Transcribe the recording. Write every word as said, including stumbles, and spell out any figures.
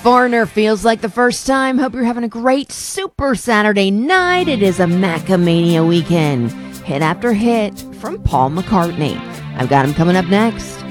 Foreigner feels like the first time. Hope you're having a great Super Saturday night. It is a Macamania weekend. Hit after hit from Paul McCartney. I've got him coming up next.